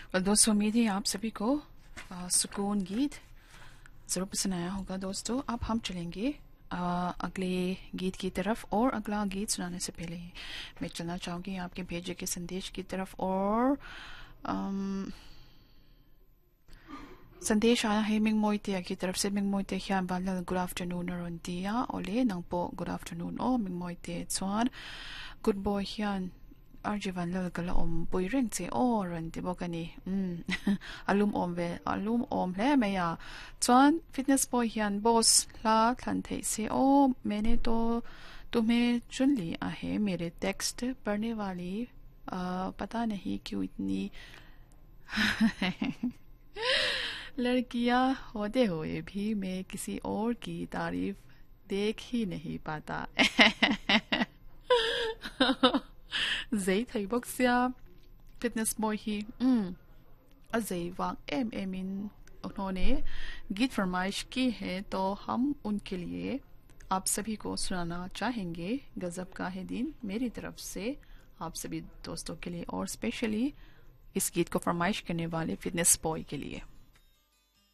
और दोस्तों उम्मीद है आप सभी को सुकून गीत ज़रूर पसंद आया होगा। दोस्तों अब हम चलेंगे अगले गीत की तरफ, और अगला गीत सुनाने से पहले मैं चलना चाहूँगी आपके भेजे के संदेश की तरफ। और संदेश आया है मिंग मोइते की तरफ से। मिंग मोइते ख्याल बालल गुड आफ्टरनून रोंतिया ओले नंगपो गुड आफ्टरनून ओ मिंग मोइते स्वान गुड बॉय ख्याल अर्जीवन ललगला om पुइरेंग से ओ रंती बोकनी अलुम ओम वे अलुम ओम ले मैया स्वान फिटनेस बॉय ख्याल बॉस ला थंथे से ओ मैंने तो तुम्हें चुन लिया है। मेरे टेक्स्ट पढ़ने वाली पता नहीं क्यों इतनी लड़कियां होते हुए भी मैं किसी और की तारीफ देख ही नहीं पाता। Zay thầy bốc xia fitness boy ही अजय वांग एमिन उन्होंने गीत फरमाइश की है, तो हम उनके लिए आप सभी को सुनाना चाहेंगे। गजब का है दिन मेरी तरफ से आप सभी दोस्तों के लिए, और स्पेशली इस गीत को फरमाइश करने वाले फिटनेस बॉय के लिए।